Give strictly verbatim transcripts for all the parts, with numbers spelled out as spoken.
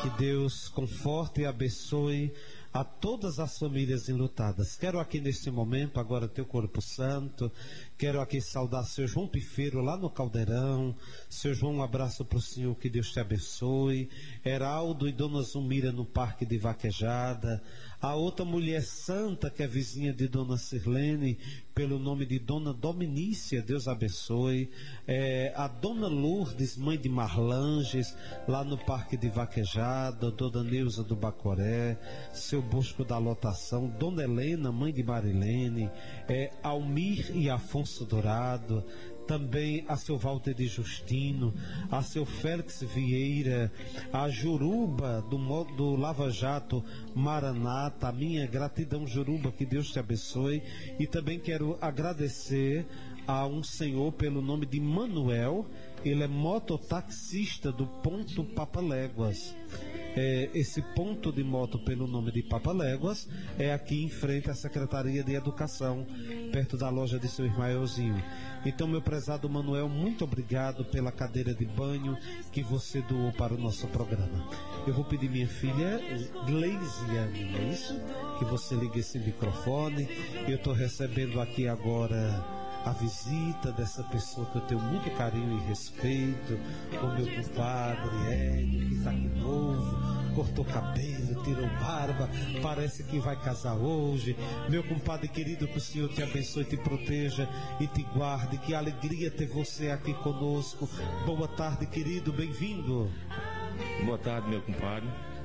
Que Deus conforte e abençoe a todas as famílias enlutadas. Quero aqui neste momento, agora teu corpo santo, quero aqui saudar seu João Pifeiro lá no Caldeirão. Seu João, um abraço para o senhor, que Deus te abençoe. Heraldo e Dona Zumira no Parque de Vaquejada. A outra mulher santa que é vizinha de Dona Sirlene, pelo nome de Dona Dominícia, Deus abençoe. É, a Dona Lourdes, mãe de Marlanges, lá no Parque de Vaquejada. Dona Neuza do Bacoré, seu Bosco da Lotação. Dona Helena, mãe de Marilene. É, Almir e Afonso Dourado. Também a seu Walter de Justino, a seu Félix Vieira, a Juruba do, do Lava Jato Maranata. A minha gratidão, Juruba, que Deus te abençoe. E também quero agradecer a um senhor pelo nome de Manuel. Ele é mototaxista do ponto Papaléguas. É, esse ponto de moto pelo nome de Papaléguas é aqui em frente à Secretaria de Educação, perto da loja de seu Ismaelzinho. Então, meu prezado Manuel, muito obrigado pela cadeira de banho que você doou para o nosso programa. Eu vou pedir minha filha Gleisiane, não é isso? Que você ligue esse microfone. Eu estou recebendo aqui agora a visita dessa pessoa que eu tenho muito carinho e respeito, o meu compadre Hélio, que está aqui novo, cortou cabelo, tirou barba, parece que vai casar hoje. Meu compadre querido, que o Senhor te abençoe, te proteja e te guarde. Que alegria ter você aqui conosco. Boa tarde, querido, bem-vindo. Boa tarde, meu compadre.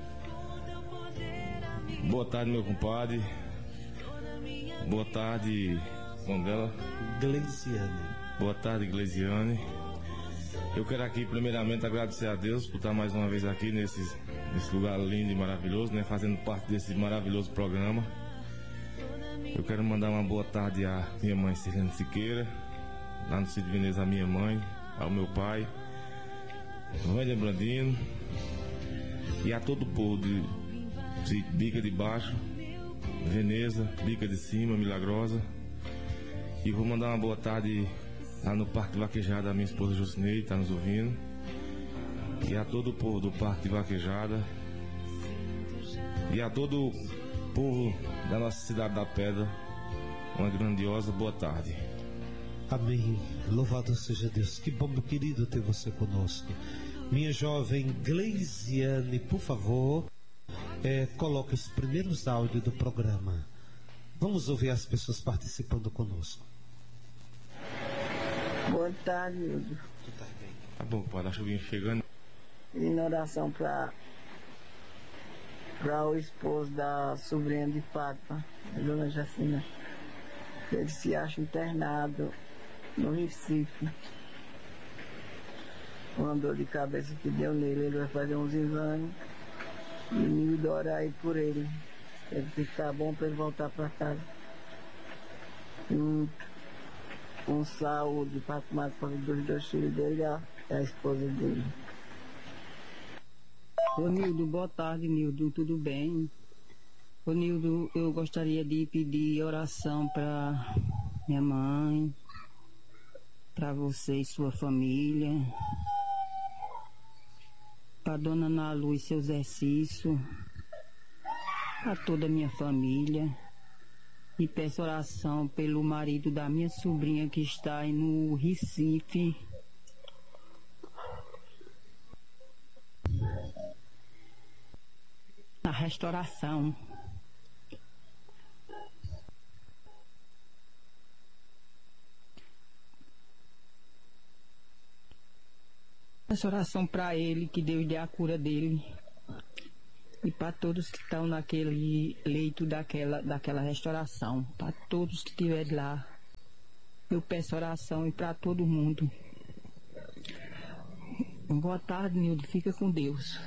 Boa tarde, meu compadre. Boa tarde, nome dela? Gleisiane. Boa tarde, Gleisiane. Eu quero aqui primeiramente agradecer a Deus por estar mais uma vez aqui nesse, nesse lugar lindo e maravilhoso, né, fazendo parte desse maravilhoso programa. Eu quero mandar uma boa tarde à minha mãe Sirlene Siqueira, lá no Cid Veneza, a minha mãe, ao meu pai, Vânia Brandino, e a todo o povo de, de Bica de Baixo, Veneza, Bica de Cima, Milagrosa. E vou mandar uma boa tarde lá no Parque de Vaquejada, a minha esposa Jucinei, está nos ouvindo. E a todo o povo do Parque de Vaquejada. E a todo o povo da nossa cidade da Pedra, uma grandiosa boa tarde. Amém. Louvado seja Deus. Que bom, meu querido, ter você conosco. Minha jovem Gleisiane, por favor, é, coloque os primeiros áudios do programa. Vamos ouvir as pessoas participando conosco. Boa tarde, Hildo. Tá bom, pode, a chuvinha chegando. Pedindo oração para para o esposo da sobrinha de Fátima, a dona Jacina. Ele se acha internado no Recife. Uma dor de cabeça que deu nele, ele vai fazer uns exames. E Nildo ora aí por ele. Ele ficar bom para ele voltar para casa. Um, um saúde para tomar conta dos dois filhos dele e a, a esposa dele. Ô Nildo, boa tarde, Nildo, tudo bem? Ô Nildo, eu gostaria de pedir oração para minha mãe, para você e sua família, para dona Ana Lu e seu exercício, a toda a minha família, e peço oração pelo marido da minha sobrinha que está aí no Recife. Na restauração. Peço oração para ele, que Deus dê a cura dele. E para todos que estão naquele leito daquela, daquela restauração, para todos que estiverem lá, eu peço oração e para todo mundo. Boa tarde, Nildo, fica com Deus.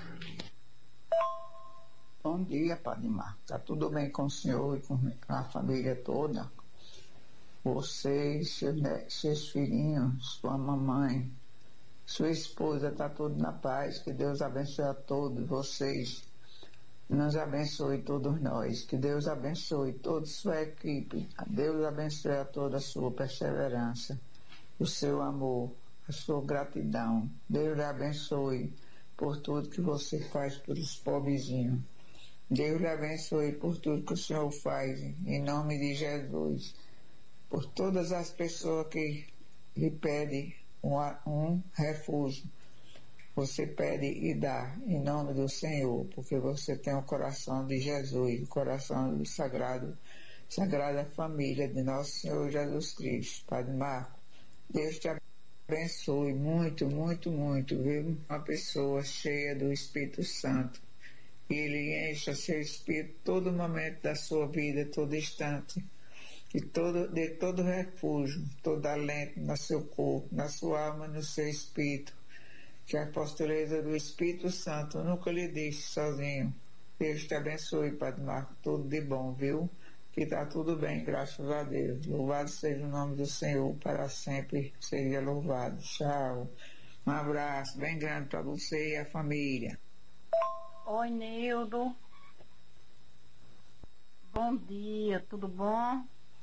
Bom dia, Padre Marcos. Está tudo bem com o senhor e com a família toda? Vocês, seus, seus filhinhos, sua mamãe, sua esposa, está tudo na paz. Que Deus abençoe a todos vocês. Nos abençoe todos nós. Que Deus abençoe toda a sua equipe. Deus abençoe a toda a sua perseverança, o seu amor, a sua gratidão. Deus lhe abençoe por tudo que você faz pelos pobrezinhos. Deus lhe abençoe por tudo que o Senhor faz, em nome de Jesus. Por todas as pessoas que lhe pedem um, um refúgio, você pede e dá, em nome do Senhor, porque você tem o coração de Jesus, o coração do Sagrado, Sagrada Família de Nosso Senhor Jesus Cristo. Padre Marco, Deus te abençoe muito, muito, muito, viu? Uma pessoa cheia do Espírito Santo. Ele encha seu Espírito todo momento da sua vida, todo instante. E todo, de todo refúgio, todo alento no seu corpo, na sua alma, no seu espírito. Que a apostoleza do Espírito Santo nunca lhe deixe sozinho. Deus te abençoe, Padre Marco, tudo de bom, viu? Que está tudo bem, graças a Deus. Louvado seja o nome do Senhor, para sempre seja louvado. Tchau. Um abraço bem grande para você e a família. Oi, Nildo. Bom dia, tudo bom?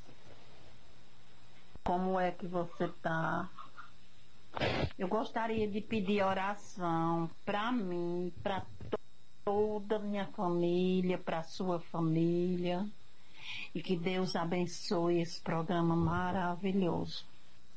Como é que você está? Eu gostaria de pedir oração para mim, para toda a minha família, para a sua família, e que Deus abençoe esse programa maravilhoso.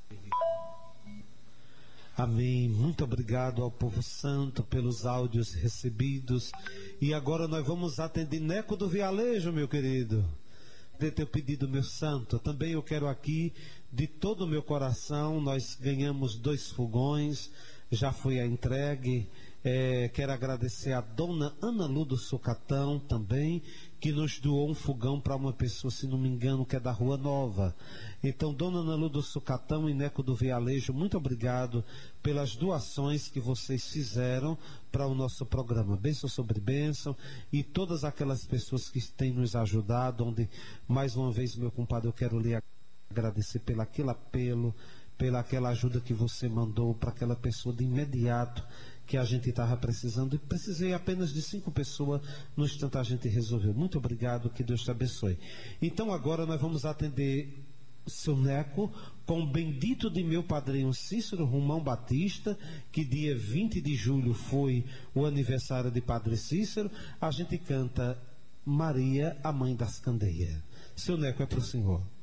Amém. Muito obrigado ao povo santo pelos áudios recebidos. E agora nós vamos atender Neco do Vialejo, meu querido. De teu pedido, meu santo. Também eu quero aqui, de todo o meu coração, nós ganhamos dois fogões, já foi a entregue. É, quero agradecer a dona Ana Lu do Sucatão também, que nos doou um fogão para uma pessoa, se não me engano, que é da Rua Nova. Então, dona Ana Lu do Sucatão e Neco do Vialejo, muito obrigado pelas doações que vocês fizeram para o nosso programa. Bênção sobre bênção, e todas aquelas pessoas que têm nos ajudado, onde, mais uma vez, meu compadre, eu quero lhe agradecer pelo aquele apelo, pela aquela ajuda que você mandou para aquela pessoa de imediato, que a gente estava precisando, e precisei apenas de cinco pessoas, no instante a gente resolveu. Muito obrigado, que Deus te abençoe. Então agora nós vamos atender seu Neco com o bendito de meu padrinho Cícero Romão Batista, que dia vinte de julho foi o aniversário de Padre Cícero. A gente canta Maria, a Mãe das Candeias. Seu Neco, é para o senhor.